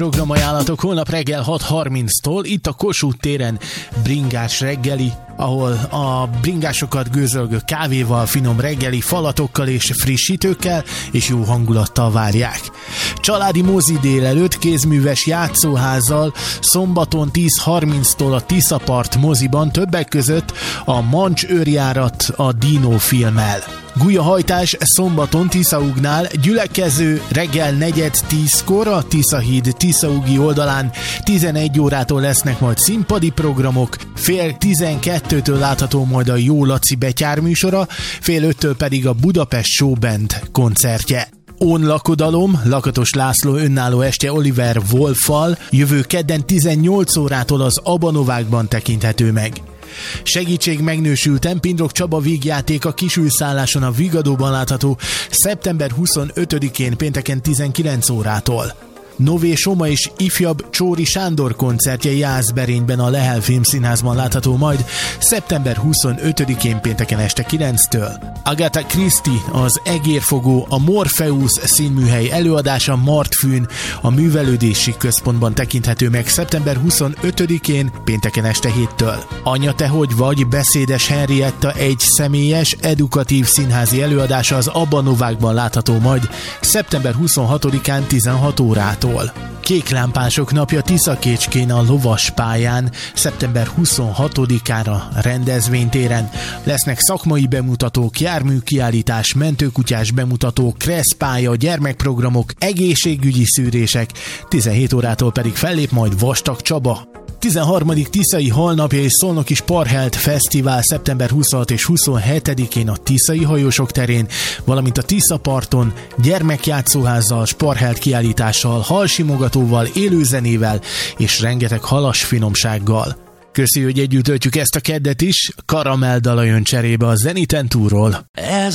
Programajánlatok holnap reggel 6:30-tól itt a Kossuth téren bringás reggeli, ahol a bringásokat gőzölgő kávéval, finom reggeli falatokkal és frissítőkkel és jó hangulattal várják. Családi mozi délelőtt kézműves játszóházzal szombaton 10:30-tól a Tiszapart moziban, többek között a Mancs őrjárat a Dino filmmel. Gulyahajtás szombaton Tiszaugnál, gyülekező reggel 9:10-kor a Tiszahíd Tiszaugi oldalán 11 órától lesznek majd színpadi programok, 11:30-től látható majd a Jó Laci betyár műsora, 4:30-től pedig a Budapest Showband koncertje. Lakodalom, Lakatos László önálló este Oliver Wolffal jövő kedden 18 órától az Abanovákban tekinthető meg. Segítség megnősülten, Pindrok Csaba vígjátéka Kisülszálláson a Vigadóban látható szeptember 25-én pénteken 19 órától. Nové Soma és ifjabb Csóri Sándor koncertje Jászberényben a Lehel Filmszínházban látható majd szeptember 25-én pénteken este 9-től. Agatha Christie, az Egérfogó, a Morpheus színműhely előadása Martfűn a Művelődési Központban tekinthető meg szeptember 25-én pénteken este 7-től. Anya te hogy vagy? Beszédes Henrietta egy személyes, edukatív színházi előadása az Abanovákban látható majd szeptember 26-án 16 órától. Kéklámpások napja Tiszakécskén a Lovaspályán szeptember 26-ára rendezvénytéren. Lesznek szakmai bemutatók, járműkiállítás, mentőkutyás bemutató, kresszpálya, gyermekprogramok, egészségügyi szűrések, 17 órától pedig fellép majd Vastag Csaba. 13. Tiszai Halnapja és Szolnoki Sparhelt Fesztivál szeptember 26 és 27-én a Tiszai Hajósok terén, valamint a Tiszaparton gyermekjátszóházzal, Sparhelt kiállítással, halsimogatóval, élőzenével és rengeteg halas finomsággal. Köszi, hogy együtt töltjük ezt a keddet is, Karamell dala jön cserébe a Zeniten túlról.